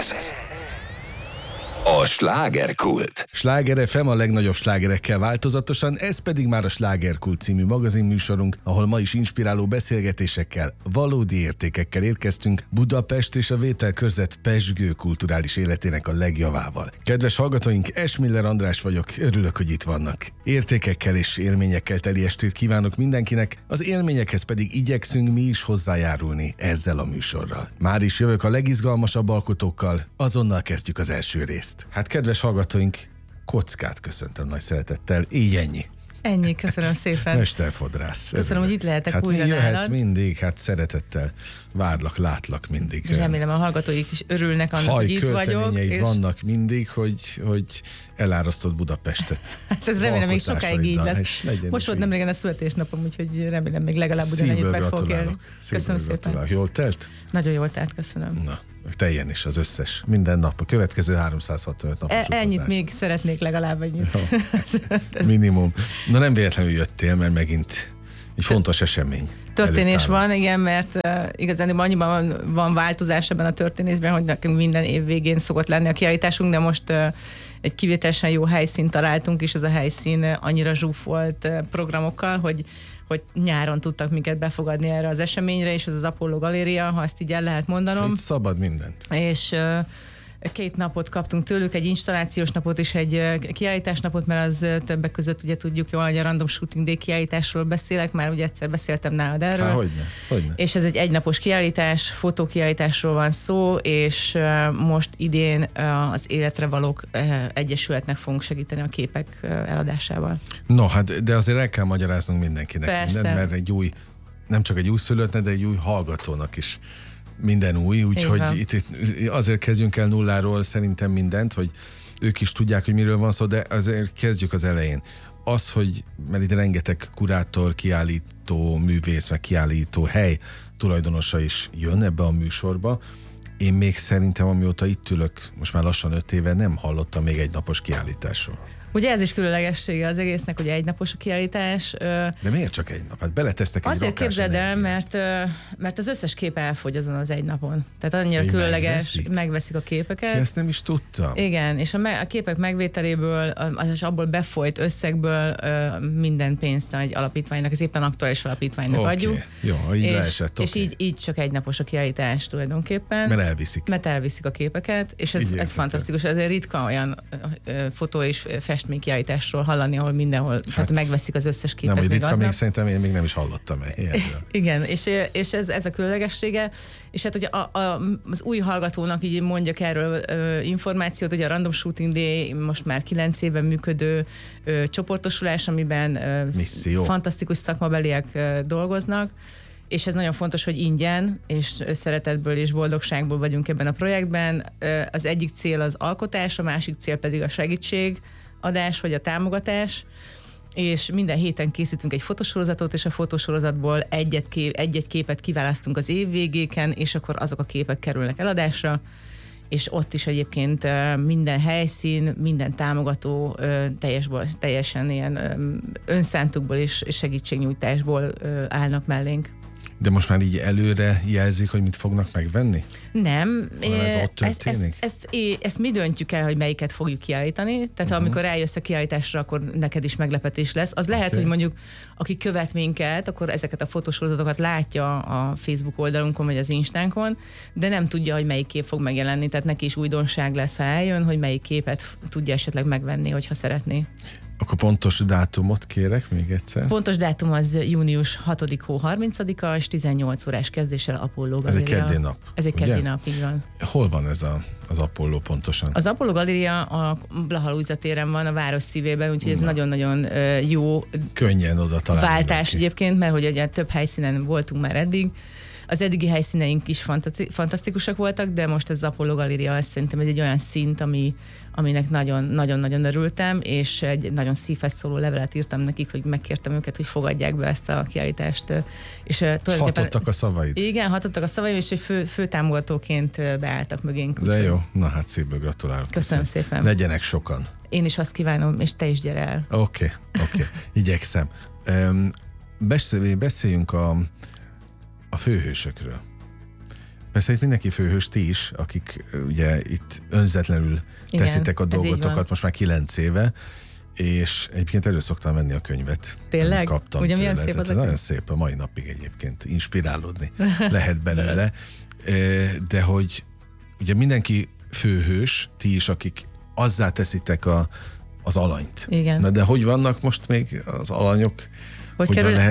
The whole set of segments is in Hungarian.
Ez a Slágerkult. Sláger FM a legnagyobb slágerekkel változatosan, ez pedig már a Slágerkult című magazinműsorunk, ahol ma is inspiráló beszélgetésekkel, valódi értékekkel érkeztünk Budapest és a vételkörzet pezsgő kulturális életének a legjavával. Kedves hallgatóink, Esmiller András vagyok, örülök, hogy itt vannak. Értékekkel és élményekkel teli estét kívánok mindenkinek, az élményekhez pedig igyekszünk mi is hozzájárulni ezzel a műsorral. Már is jövök a legizgalmasabb alkotókkal, azonnal kezdjük az első részt. Hát kedves hallgatóink, Kockát köszöntöm nagy szeretettel, így ennyi. Ennyi, köszönöm szépen. Mesterfodrász. Köszönöm, hogy itt lehetek újra nálad. Jöhet mindig, szeretettel várlak, látlak mindig. Remélem a hallgatóik is örülnek annak, hogy itt vagyok. És vannak mindig, hogy elárasztott Budapestet. Hát ez remélem még sokáig így lesz. Most volt nemrégen a születésnapom, úgyhogy remélem még legalább ugyanennyit meg fog élni. Köszönöm szépen. Jól telt? Nagyon jól telt, köszönöm. Na. Teljen is az összes, minden nap, a következő 365 napos utazás. Ennyit még szeretnék, legalább ennyit. Minimum. Na nem véletlenül jöttél, mert megint egy fontos esemény. Történés van, igen, mert igazán annyiban van változás ebben a történésben, hogy nekünk minden év végén szokott lenni a kiállításunk, de most egy kivételesen jó helyszínt találtunk, és ez a helyszín annyira zsúfolt programokkal, hogy nyáron tudtak minket befogadni erre az eseményre, és ez az Apollo Galéria, ha ezt így el lehet mondanom. Itt szabad mindent. És 2 napot kaptunk tőlük, egy installációs napot és egy kiállításnapot, mert az többek között ugye tudjuk jól, hogy a Random Shooting Day kiállításról beszélek, már ugye egyszer beszéltem nálad erről. Hogyne. És ez egy egynapos kiállítás, fotókiállításról van szó, és most idén az Életre Valók Egyesületnek fogunk segíteni a képek eladásával. No, hát de azért el kell magyaráznunk mindenkinek. Persze. Mert nem csak egy újszülöttnek, de egy új hallgatónak is minden új, úgyhogy itt azért kezdjünk el nulláról szerintem mindent, hogy ők is tudják, hogy miről van szó, de azért kezdjük az elején. Az, hogy, mert itt rengeteg kurátor, kiállító, művész, meg kiállító hely tulajdonosa is jön ebbe a műsorba. Én még szerintem, amióta itt ülök, most már lassan 5 éve nem hallottam még egy napos kiállításról. Ugye ez is különlegessége az egésznek, hogy egynapos a kiállítás. De miért csak egy nap? Hát beletesztek egy azért képzeld el, mert az összes kép elfogy azon az egy napon. Tehát annyira különleges, megveszik a képeket. És ezt nem is tudtam. Igen, és a képek megvételéből, és abból befolyt összegből minden pénzt egy alapítványnak, az éppen aktuális alapítványnak adjuk. Jó, így leesett. És így csak egynapos a kiállítás tulajdonképpen. Mert elviszik a képeket, és ez fantasztikus. Ez ritka olyan fotó és festménykiállításról hallani, ahol mindenhol, tehát megveszik az összes képet. Nem, ritka, még szerintem én még nem is hallottam ilyenről. Igen, és ez a különlegessége, és hát ugye az új hallgatónak így mondjak erről információt, hogy a Random Shooting Day most már 9 éven működő csoportosulás, amiben fantasztikus szakmabeliek dolgoznak, és ez nagyon fontos, hogy ingyen, és szeretetből és boldogságból vagyunk ebben a projektben. Az egyik cél az alkotás, a másik cél pedig a segítségadás, vagy a támogatás, és minden héten készítünk egy fotosorozatot, és a fotosorozatból egy-egy képet kiválasztunk az év végéken, és akkor azok a képek kerülnek eladásra, és ott is egyébként minden helyszín, minden támogató teljesen ilyen önszántukból és segítségnyújtásból állnak mellénk. De most már így előre jelzik, hogy mit fognak megvenni? Nem. Ez ott történik? Ezt mi döntjük el, hogy melyiket fogjuk kiállítani. Tehát amikor eljössz a kiállításra, akkor neked is meglepetés lesz. Az lehet, hogy mondjuk aki követ minket, akkor ezeket a fotósorozatokat látja a Facebook oldalunkon, vagy az Instánkon, de nem tudja, hogy melyik kép fog megjelenni. Tehát neki is újdonság lesz, ha eljön, hogy melyik képet tudja esetleg megvenni, hogyha szeretné. Akkor pontos dátumot kérek még egyszer. Pontos dátum az június 6. hó 30-a, és 18 órás kezdéssel Apollo Galéria. Ez egy keddi nap. Ez egy keddi nap, így van. Hol van ez az Apollo pontosan? Az Apollo Galéria a Blaha Lujza téren van, a város szívében, úgyhogy ez nagyon-nagyon jó könnyen oda találni váltás egyébként, mert hogy ugye több helyszínen voltunk már eddig. Az eddigi helyszíneink is fantasztikusak voltak, de most ez az Apollo Galéria, azt szerintem ez egy olyan szint, aminek nagyon-nagyon örültem, és egy nagyon szívhez szóló levelet írtam nekik, hogy megkértem őket, hogy fogadják be ezt a kiállítást. És hatottak a szavaid? Igen, hatottak a szavaim, és fő támogatóként beálltak mögénk. De jó, na hát szívből gratulálok. Köszönöm szépen. Legyenek sokan. Én is azt kívánom, és te is gyere el. Oké. Igyekszem. Beszéljünk a főhősökről. Persze itt mindenki főhős, ti is, akik ugye itt önzetlenül teszitek a dolgotokat most már 9 éve, és egyébként elő szoktam venni a könyvet. Tényleg? Kaptam ugye tőle. milyen szép az ez nagyon szép, a mai napig egyébként inspirálódni lehet belőle. De hogy ugye mindenki főhős, ti is, akik azzá teszitek az alanyt. Igen. Na de hogy vannak most még az alanyok? Hogy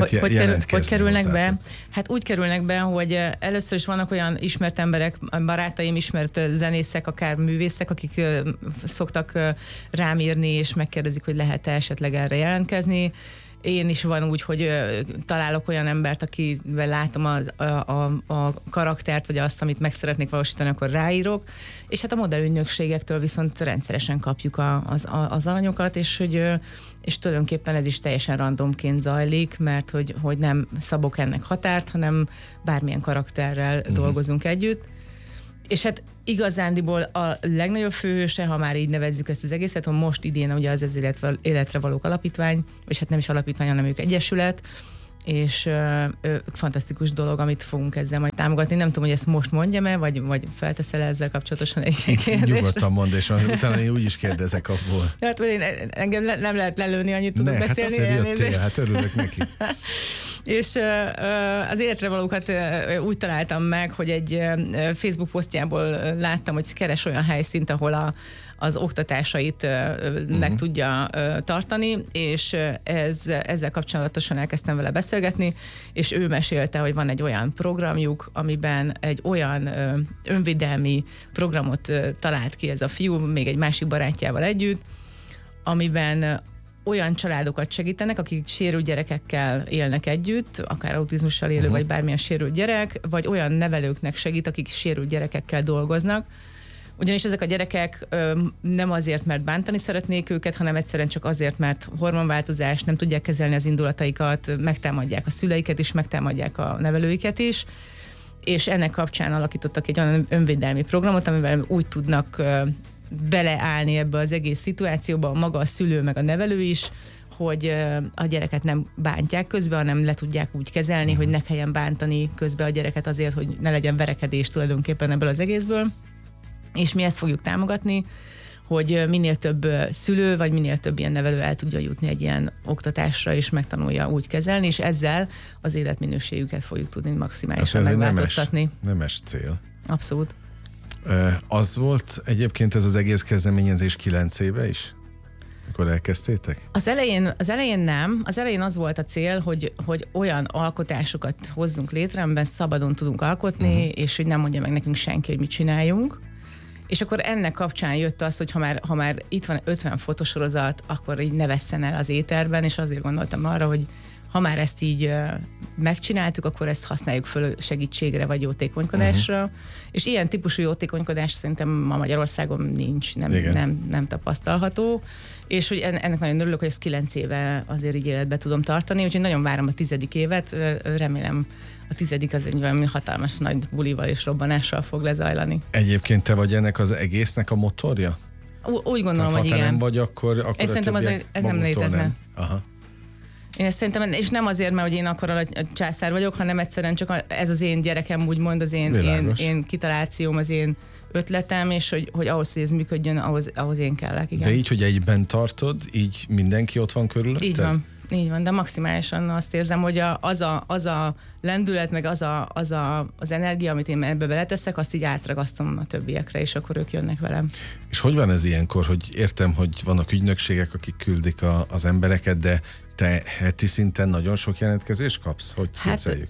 kerülnek be? Hát úgy kerülnek be, hogy először is vannak olyan ismert emberek, barátaim, ismert zenészek, akár művészek, akik szoktak rám írni, és megkérdezik, hogy lehet-e esetleg erre jelentkezni. Én is van úgy, hogy találok olyan embert, akivel látom a karaktert, vagy azt, amit meg szeretnék valósítani, akkor ráírok. És hát a modellügynökségektől viszont rendszeresen kapjuk az alanyokat, és tulajdonképpen ez is teljesen randomként zajlik, mert hogy nem szabok ennek határt, hanem bármilyen karakterrel dolgozunk együtt. És hát igazándiból a legnagyobb főhőse, ha már így nevezzük ezt az egészet, hogy most idén ugye az Ez Életre Valók Alapítvány, és hát nem is alapítvány, hanem ők egyesület, és fantasztikus dolog, amit fogunk ezzel majd támogatni. Nem tudom, hogy ezt most mondjam-e, vagy felteszel ezzel kapcsolatosan egy kérdést. Nyugodtan mondd, és utána én úgy is kérdezek abból. Hát engem nem lehet lelőni, annyit tudok beszélni. Hát azért jöttél, hát örülök neki. És az életre valókat úgy találtam meg, hogy egy Facebook posztjából láttam, hogy keres olyan helyszínt, ahol az oktatásait meg tudja tartani, és ezzel kapcsolatosan elkezdtem vele beszélgetni, és ő mesélte, hogy van egy olyan programjuk, amiben egy olyan önvédelmi programot talált ki ez a fiú, még egy másik barátjával együtt, amiben olyan családokat segítenek, akik sérült gyerekekkel élnek együtt, akár autizmussal élő, vagy bármilyen sérült gyerek, vagy olyan nevelőknek segít, akik sérült gyerekekkel dolgoznak. Ugyanis ezek a gyerekek nem azért, mert bántani szeretnék őket, hanem egyszerűen csak azért, mert hormonváltozás, nem tudják kezelni az indulataikat, megtámadják a szüleiket is, megtámadják a nevelőiket is, és ennek kapcsán alakítottak egy olyan önvédelmi programot, amivel úgy tudnak beleállni ebbe az egész szituációba, maga a szülő, meg a nevelő is, hogy a gyereket nem bántják közben, hanem le tudják úgy kezelni, hogy ne kelljen bántani közben a gyereket azért, hogy ne legyen verekedés tulajdonképpen ebből az egészből. És mi ezt fogjuk támogatni, hogy minél több szülő, vagy minél több ilyen nevelő el tudja jutni egy ilyen oktatásra, és megtanulja úgy kezelni, és ezzel az életminőségüket fogjuk tudni maximálisan megváltoztatni. Nemes cél. Abszolút. Az volt egyébként ez az egész kezdeményezés 9 éve is? Akkor elkezdtétek? Az elején nem. Az elején az volt a cél, hogy olyan alkotásokat hozzunk létre, amiben szabadon tudunk alkotni, és hogy nem mondja meg nekünk senki, hogy mit csináljunk. És akkor ennek kapcsán jött az, hogy ha már itt van 50 fotósorozat, akkor így ne vesszen el az éterben, és azért gondoltam arra, hogy ha már ezt így megcsináltuk, akkor ezt használjuk föl segítségre vagy jótékonykodásra. És ilyen típusú jótékonykodás szerintem ma Magyarországon nincs, nem tapasztalható. És hogy ennek nagyon örülök, hogy ezt 9 éve azért így életbe tudom tartani, úgyhogy nagyon várom a 10. évet, remélem a 10. az egy valami hatalmas nagy bulival és robbanással fog lezajlani. Egyébként te vagy ennek az egésznek a motorja? Úgy gondolom, tehát, hogy igen. Ha te nem vagy, akkor én szerintem ez nem létezne. Nem. Aha. Én ezt szerintem, és nem azért, mert hogy én akkor a császár vagyok, hanem egyszerűen csak ez az én gyerekem, úgymond az én kitalációm, az én ötletem, és hogy ahhoz, hogy ez működjön, ahhoz én kellek. Igen. De így, hogy egyben tartod, így mindenki ott van körülötted? Így van, de maximálisan azt érzem, hogy az a lendület, meg az energia, amit én ebbe beleteszek, azt így átragasztom a többiekre, és akkor ők jönnek velem. És hogy van ez ilyenkor, hogy értem, hogy vannak ügynökségek, akik küldik az embereket, de te heti szinten nagyon sok jelentkezést kapsz? Hogy képzeljük?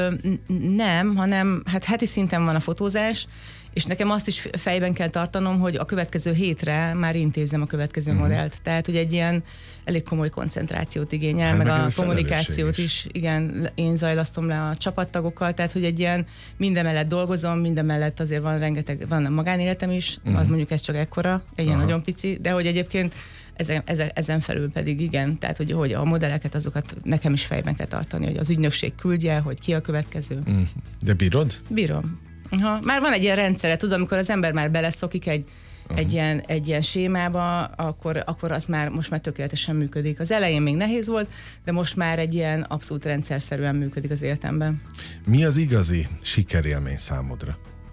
Nem, hanem heti szinten van a fotózás, és nekem azt is fejben kell tartanom, hogy a következő hétre már intézem a következő modellt. Tehát, hogy egy ilyen elég komoly koncentrációt igényel, meg a kommunikációt is. Igen, én zajlasztom le a csapattagokkal, tehát, hogy egy ilyen minden mellett dolgozom, minden mellett azért van a magánéletem is, az mondjuk ez csak ekkora, egy ilyen nagyon pici, de hogy egyébként ezen felül pedig igen, tehát hogy a modelleket azokat nekem is fejben kell tartani, hogy az ügynökség küldje, hogy ki a következő. De bírod? Bírom. Már van egy ilyen rendszere, tudod, amikor az ember már beleszokik egy ilyen sémába, akkor az most már tökéletesen működik. Az elején még nehéz volt, de most már egy ilyen abszolút rendszerszerűen működik az életemben. Mi az igazi sikerélmény számodra?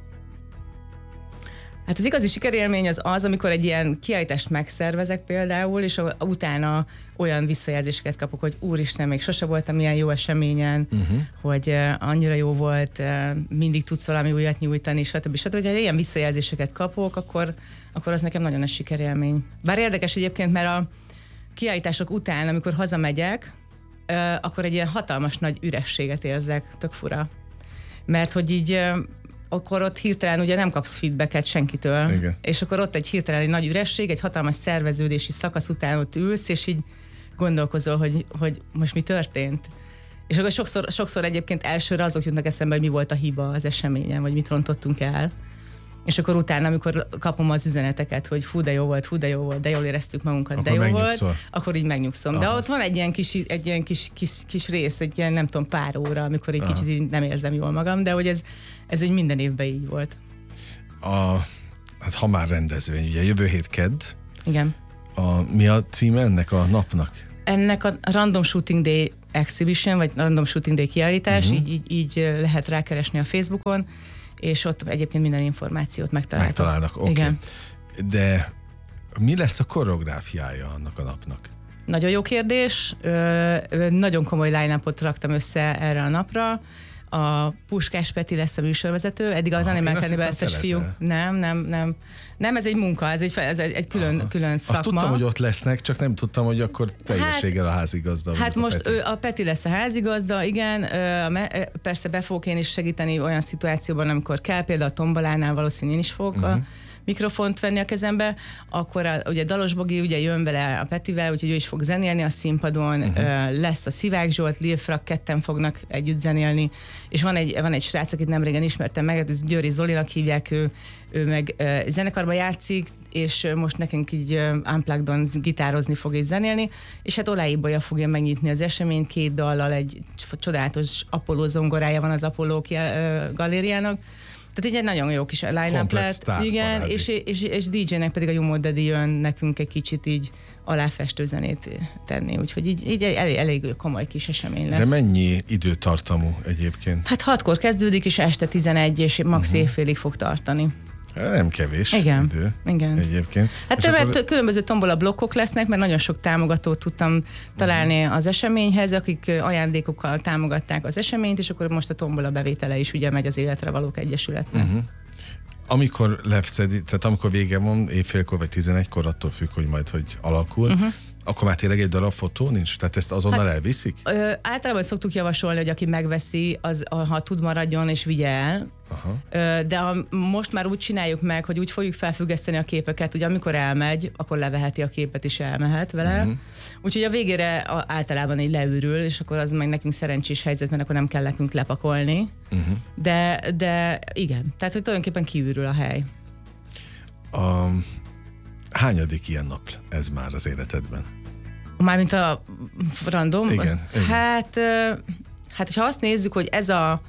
Hát az igazi sikerélmény az, amikor egy ilyen kiállítást megszervezek például, és utána olyan visszajelzéseket kapok, hogy úristen, még sose voltam ilyen jó eseményen, hogy annyira jó volt, mindig tudsz valami újat nyújtani, stb. Hogyha ilyen visszajelzéseket kapok, akkor az nekem nagyon egy sikerélmény. Bár érdekes egyébként, mert a kiállítások után, amikor hazamegyek, akkor egy ilyen hatalmas nagy ürességet érzek, tök fura. Mert hogy így akkor ott hirtelen ugye nem kapsz feedbacket senkitől. Igen. És akkor ott egy hirtelen egy nagy üresség, egy hatalmas szerveződési szakasz után ott ülsz, és így gondolkozol, hogy most mi történt. És akkor sokszor egyébként elsőre azok jutnak eszembe, hogy mi volt a hiba az eseményen, vagy mit rontottunk el. És akkor utána, amikor kapom az üzeneteket, hogy fú, de jó volt, de jól éreztük magunkat, akkor de jó volt, akkor így megnyugszom. Aha. De ott van egy ilyen kis rész, egy ilyen nem tudom, pár óra, amikor egy kicsit így nem érzem jól magam, de hogy ez egy minden évben így volt. Hát ha már rendezvény, ugye jövő hét kedd. Igen. Mi a címe ennek a napnak? Ennek a Random Shooting Day Exhibition, vagy Random Shooting Day kiállítás, így lehet rákeresni a Facebookon, és ott egyébként minden információt megtalálnak. Okay. Igen. De mi lesz a koreográfiája annak a napnak? Nagyon jó kérdés. Nagyon komoly line-upot raktam össze erre a napra. A Puskás Peti lesz a műsorvezető, eddig az Animal Cannibal-es fiú. Nem, ez egy munka, ez egy külön szakma. Azt tudtam, hogy ott lesznek, csak nem tudtam, hogy akkor teljességgel a házigazda. Hát most a Peti lesz a házigazda, igen. Persze be fogok én is segíteni olyan szituációban, amikor kell, például a tombolánál valószínűleg én is fogok a mikrofont venni a kezembe, akkor ugye Dalos Bogi ugye jön vele a Petivel, úgyhogy ő is fog zenélni a színpadon, lesz a Szivák Zsolt, Lil Frak, ketten fognak együtt zenélni, és van egy srác, akit nemrégen ismertem meg, Győri Zolinak hívják, ő meg zenekarban játszik, és most nekünk így Unplugged-on gitározni fog és zenélni, és hát Olá Ibolya fogja megnyitni az eseményt 2 dallal, egy csodálatos Apollo zongorája van az Apollo galériának. Tehát így egy nagyon jó kis line-up lett. Igen, és DJ-nek pedig a Jumo Daddy jön nekünk egy kicsit így aláfestő zenét tenni, úgyhogy így elég komoly kis esemény lesz. De mennyi időtartamú egyébként? Hát 6-kor kezdődik, és este 11, és max évfélig fog tartani. Nem kevés idő egyébként. Hát mert különböző tombola blokkok lesznek, mert nagyon sok támogatót tudtam találni az eseményhez, akik ajándékokkal támogatták az eseményt, és akkor most a tombola bevétele is ugye megy az Életre Valók Egyesületnek. Amikor lefszedi, tehát amikor vége van, évfélkor vagy 11-kor, attól függ, hogy majd hogy alakul, akkor már tényleg egy darab fotó nincs? Tehát ezt azonnal elviszik? Általában szoktuk javasolni, hogy aki megveszi, az, ha tud, maradjon és vigye el. De most már úgy csináljuk meg, hogy úgy fogjuk felfüggeszteni a képeket, hogy amikor elmegy, akkor leveheti a képet és elmehet vele. Úgyhogy a végére általában így leürül, és akkor az meg nekünk szerencsés helyzet, mert akkor nem kell nekünk lepakolni. De igen, tehát hogy tulajdonképpen kiürül a hely. Hányadik ilyen nap ez már az életedben? Mármint a random? Igen. Hát, hogyha azt nézzük, hogy ez a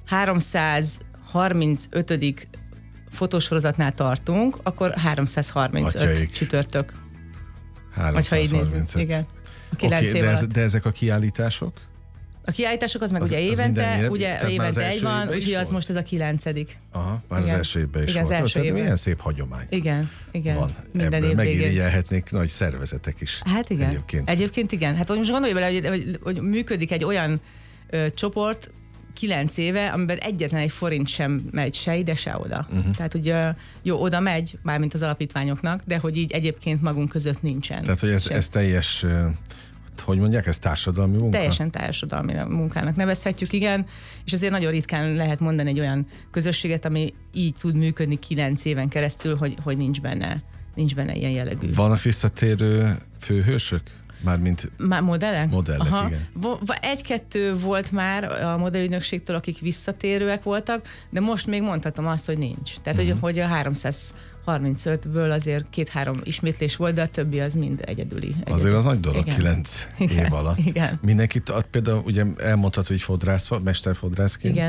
335. fotósorozatnál tartunk, akkor 335 Atyaik. Csütörtök. 335. Igen. A 9 év alatt. De ezek a kiállítások? A kiállítások az meg ugye évente, évente egy van, úgyhogy az most ez a 9. Aha, már az első évben is volt. Tehát milyen szép hagyomány. Igen. Van. Minden ebből megirigyelhetnék nagy szervezetek is. Hát igen. Egyébként igen. Hát most gondolj bele, hogy működik egy olyan csoport 9 éve, amiben egyetlen egy forint sem megy se ide, se oda. Tehát, hogy jó, oda megy, mármint az alapítványoknak, de hogy így egyébként magunk között nincsen. Tehát, hogy ez teljes... Hogy mondják, ez társadalmi munka? Teljesen társadalmi munkának nevezhetjük, igen, és azért nagyon ritkán lehet mondani egy olyan közösséget, ami így tud működni 9 éven keresztül, hogy nincs benne ilyen jellegű. Vannak visszatérő főhősök? Mármint modellek? Modellek, igen. Egy-kettő volt már a modellügynökségtől, akik visszatérőek voltak, de most még mondhatom azt, hogy nincs. Tehát, hogy a 335-ből azért 2-3 ismétlés volt, de a többi az mind egyedüli. Azért az nagy dolog, 9 év alatt. Igen. Mindenkit, például ugye elmondhatod, hogy mesterfodrászként. Igen.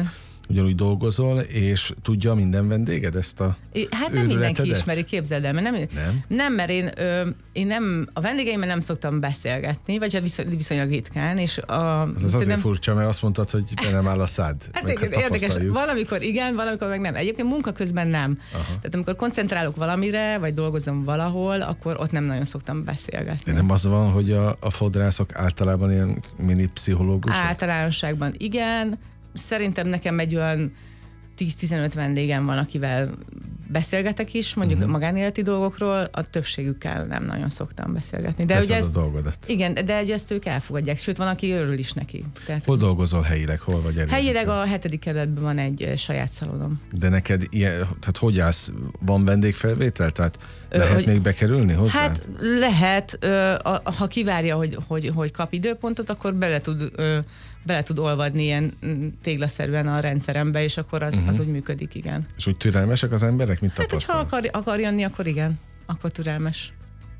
ugyanúgy dolgozol, és tudja minden vendéged ezt Hát nem mindenki ismeri, képzeld el, mert nem, mert én nem, a vendégeimmel nem szoktam beszélgetni, vagy hát viszonylag ritkán, és az azért furcsa, mert azt mondtad, hogy nem áll a szád. Hát érdekes, valamikor igen, valamikor meg nem. Egyébként munka közben nem. Aha. Tehát amikor koncentrálok valamire, vagy dolgozom valahol, akkor ott nem nagyon szoktam beszélgetni. De nem az van, hogy a fodrászok általában ilyen mini pszichológusok? Általánosságban igen. Szerintem nekem egy olyan 10-15 vendégem van, akivel beszélgetek is, mondjuk magánéleti dolgokról, a többségükkel nem nagyon szoktam beszélgetni. De ugye a dolgodat. Igen, de ugye ezt ők elfogadják, sőt van, aki örül is neki. Tehát, hol dolgozol helyileg, hol vagy elérhető? Helyileg a 7. kerületben van egy saját szalonom. De neked ilyen, tehát hogy állsz, van vendégfelvétel? Tehát lehet még bekerülni hozzá? Hát lehet, ha kivárja, hogy kap időpontot, akkor bele tud olvadni ilyen téglaszerűen a rendszerembe, és akkor az úgy működik, igen. És úgy türelmesek az emberek, mint tapasztalsz? Hát, hogyha akar jönni, akkor igen, akkor türelmes.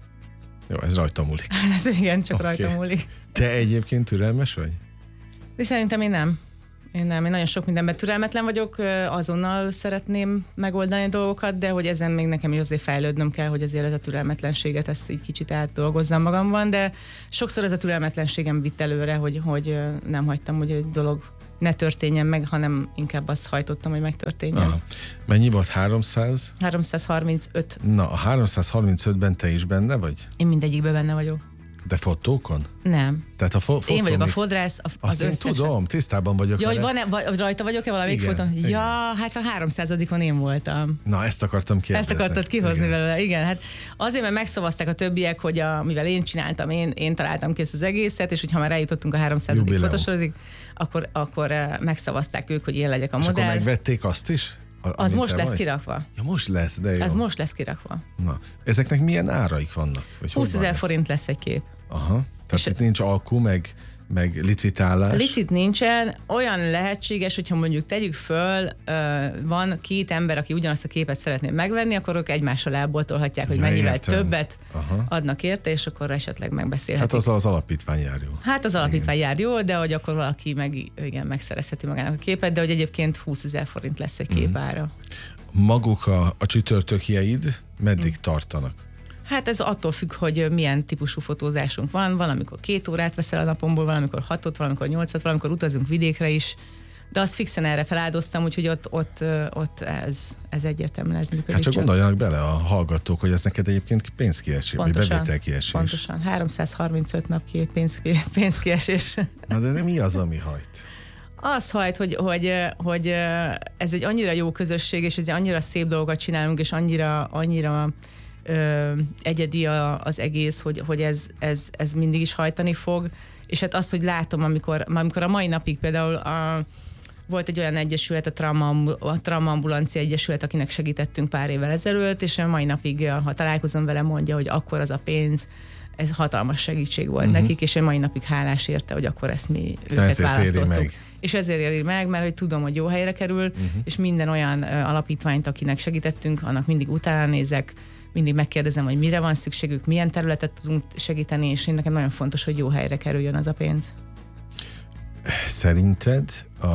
Jó, ez rajta múlik. Ez igen, csak rajta múlik. Te egyébként türelmes vagy? De szerintem én nem. Én nagyon sok mindenben türelmetlen vagyok, azonnal szeretném megoldani a dolgokat, de hogy ezen még nekem is azért fejlődnöm kell, hogy azért ez a türelmetlenséget ezt így kicsit átdolgozzam magamban, de sokszor ez a türelmetlenségem vitt előre, hogy nem hagytam, hogy egy dolog ne történjen meg, hanem inkább azt hajtottam, hogy megtörténjen. Aha. Mennyi volt? 300? 335. Na, a 335-ben te is benne vagy? Én mindegyikben benne vagyok. De fotókon? Nem. Tehát én vagyok a fodrász, azt én tudom, tisztában vagyok. Ja, hogy van-e, rajta vagyok-e valamelyik fotón? Ja, hát a 300-on én voltam. Na, ezt akartam kérdezni. Ezt akartad kihozni belőle, igen. Hát azért, mert megszavazták a többiek, hogy mivel én csináltam, én találtam ki ezt az egészet, és hogyha már eljutottunk a 300. fotosorodig, akkor megszavazták ők, hogy én legyek a modell. És akkor megvették azt is? Az most lesz kirakva. Ja, most lesz, de jó. Az most lesz kirakva. Na, ezeknek milyen áraik vannak? 20 000 forint lesz egy kép. Aha, tehát itt nincs alkú, meg licitálás? Licit nincsen, olyan lehetséges, hogyha mondjuk tegyük föl, van két ember, aki ugyanazt a képet szeretné megvenni, akkor ők egymással elboltolhatják, hogy mennyivel többet adnak érte, és akkor esetleg megbeszélhetik. Hát az alapítvány jár jó. Hát az alapítvány jár jó, de hogy akkor valaki megszerezheti magának a képet, de hogy egyébként 20 000 forint lesz egy képára. Maguk a csütörtökjeid meddig tartanak? Hát ez attól függ, hogy milyen típusú fotózásunk van. Van, amikor 2 órát veszel a napomból, valamikor 6-ot, valamikor 8-at, valamikor utazunk vidékre is. De azt fixen erre feláldoztam, úgyhogy ott ez egyértelműen ez működik. Hát csak gondoljanak bele a hallgatók, hogy ez neked egyébként pénzkiesés, vagy bevételkiesés. Pontosan, 335 nap pénzkiesés. Na de mi az, ami hajt? Az hajt, hogy ez egy annyira jó közösség, és egy annyira szép dolgokat csinálunk, és annyira egyedi az egész, hogy ez mindig is hajtani fog. És hát az, hogy látom, amikor a mai napig például volt egy olyan egyesület, a Traumaambulancia Egyesület, akinek segítettünk pár évvel ezelőtt, és a mai napig, ha találkozom vele, mondja, hogy akkor az a pénz, ez hatalmas segítség volt nekik, és a mai napig hálás érte, hogy akkor ezt mi őket választottuk. És ezért éri meg, mert hogy tudom, hogy jó helyre kerül, és minden olyan alapítványt, akinek segítettünk, annak mindig utána nézek, mindig megkérdezem, hogy mire van szükségük, milyen területet tudunk segíteni, és én nekem nagyon fontos, hogy jó helyre kerüljön az a pénz. Szerinted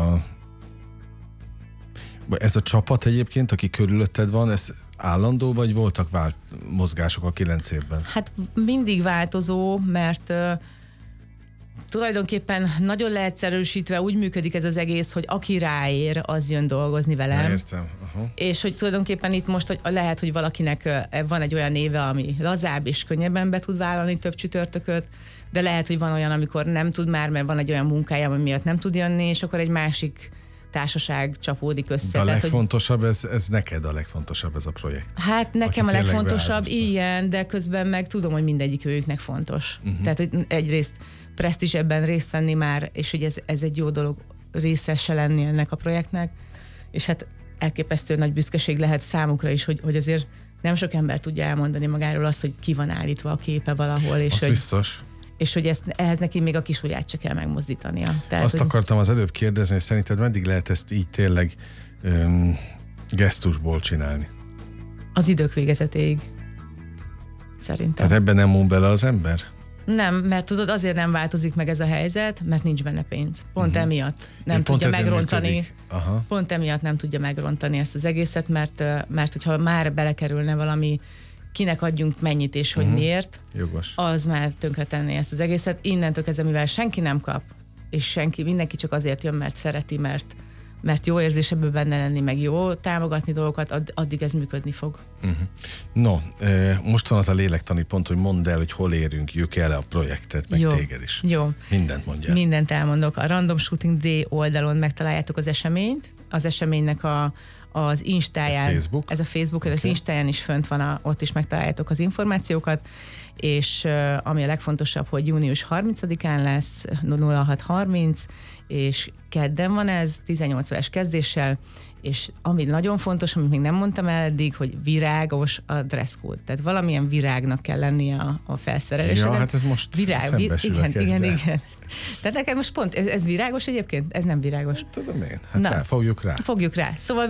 ez a csapat egyébként, aki körülötted van, ez állandó, vagy voltak mozgások a 9 évben? Hát mindig változó, mert tulajdonképpen nagyon leegyszerűsítve úgy működik ez az egész, hogy aki ráér, az jön dolgozni velem. Értem. Aha. És hogy tulajdonképpen itt most hogy lehet, hogy valakinek van egy olyan néve, ami lazább és könnyebben be tud vállalni több csütörtököt, de lehet, hogy van olyan, amikor nem tud már, mert van egy olyan munkája, ami miatt nem tud jönni, és akkor egy másik társaság csapódik össze. De a legfontosabb, ez neked a legfontosabb ez a projekt. Hát nekem a legfontosabb, ilyen, de közben meg tudom, hogy mindegyik őknek fontos. Tehát, hogy egyrészt presztízs ebben részt venni már, és hogy ez egy jó dolog részese lenni ennek a projektnek, és hát elképesztő nagy büszkeség lehet számukra is, hogy azért nem sok ember tudja elmondani magáról azt, hogy ki van állítva a képe valahol. És hogy, biztos. És hogy ehhez neki még a kis ujját se kell megmozdítania. Tehát, azt akartam az előbb kérdezni, hogy szerinted meddig lehet ezt így tényleg gesztusból csinálni? Az idők végezetéig. Szerintem. Tehát ebben nem mond bele az ember? Nem, mert tudod, azért nem változik meg ez a helyzet, mert nincs benne pénz. Pont emiatt nem tudja megrontani. Pont emiatt nem tudja megrontani ezt az egészet, mert hogyha már belekerülne valami, kinek adjunk mennyit és hogy miért, jogos, az már tönkretenné ezt az egészet. Innentől kezdve, mivel senki nem kap, és mindenki csak azért jön, mert szereti, mert jó érzés ebből benne lenni, meg jó támogatni dolgokat, addig ez működni fog. No, most van az a lélektani pont, hogy mondd el, hogy hol érünk, jöjjük el a projektet, meg téged is. Jó. Mindent mondjál. Mindent elmondok. A Random Shooting Day oldalon megtaláljátok az eseményt. Az eseménynek az Instáján. Ez Facebook? Ez a Facebook, okay. Az Instáján is fönt van, ott is megtaláljátok az információkat, és ami a legfontosabb, hogy június 30-án lesz, 06:30, és kedden van ez, 18 órás kezdéssel, és ami nagyon fontos, amit még nem mondtam el eddig, hogy virágos a dress code. Tehát valamilyen virágnak kell lennie a felszerelésnek. Ja, hát ez most szembesülök igen. Tehát nekem most pont, ez virágos egyébként? Ez nem virágos. Tudom én, hát fogjuk rá. Fogjuk rá. Szóval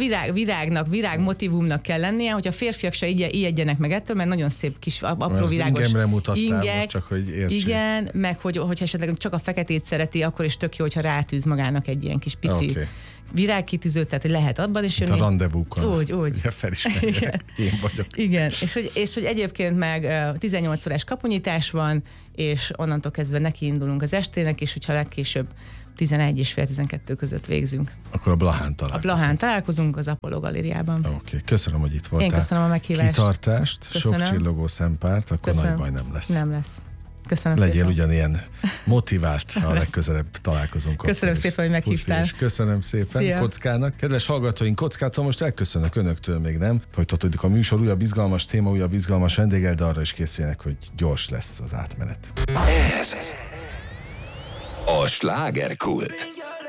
virág motivumnak kell lennie, hogy a férfiak se ijedjenek meg ettől, mert nagyon szép kis apró virágos ingemre mutattál ingek, most, csak hogy értsék. Igen, meg hogyha esetleg csak a feketét szereti, akkor is tök jó, hogyha rátűz magának egy ilyen kis pici virágkitűzőt, tehát hogy lehet abban is jönni. Itt a rendezvúkon. Úgy. Ugye felismerjek, én vagyok. Igen, és hogy egyébként meg 18 órás kapunyítás van, és onnantól kezdve neki indulunk az estének, és hogyha legkésőbb 11 és fél 12 között végzünk. Akkor a Blahán találkozunk. A Blahán találkozunk az Apollo galériában. Oké, köszönöm, hogy itt voltál. Én köszönöm a meghívást. Kitartást, köszönöm. Sok csillogó szempárt, akkor nagy baj nem lesz. Nem lesz. Köszönöm Legyél szépen. ugyanilyen motivált, ha legközelebb találkozunk. Köszönöm szépen, hogy meghívtál. Köszönöm szépen. Szia. Kockának. Kedves hallgatóink, Kockától most elköszönök önöktől, még nem. Folytatódik a műsor, újabb izgalmas téma, újabb izgalmas vendéggel, de arra is készüljenek, hogy gyors lesz az átmenet. Ez a slágerkult.